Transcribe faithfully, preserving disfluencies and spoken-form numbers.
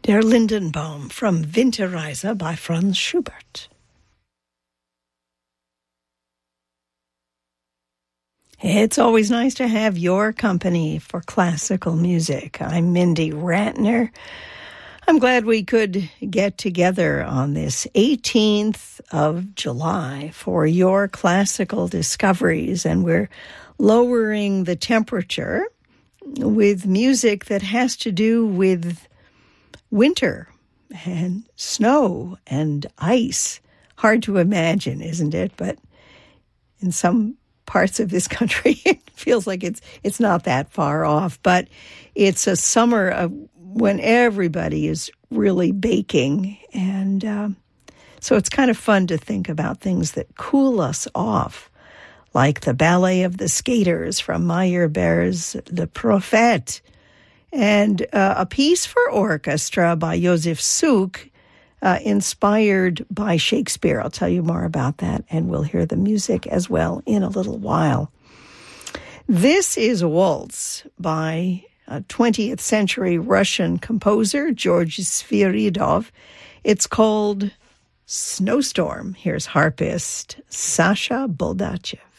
Der Lindenbaum from Winterreise by Franz Schubert. It's always nice to have your company for classical music. I'm Mindy Ratner. I'm glad we could get together on this eighteenth of July for your classical discoveries, and we're lowering the temperature with music that has to do with winter and snow and ice. Hard to imagine, isn't it? But in some parts of this country, it feels like it's it's not that far off. But it's a summer of when everybody is really baking. And um, so it's kind of fun to think about things that cool us off, like the Ballet of the Skaters from Meyerbeer's Le Prophète, and uh, a piece for orchestra by Josef Suk, uh, inspired by Shakespeare. I'll tell you more about that, and we'll hear the music as well in a little while. This is a waltz by a twentieth century Russian composer, Georgy Sviridov. It's called Snowstorm. Here's harpist Sasha Boldachev.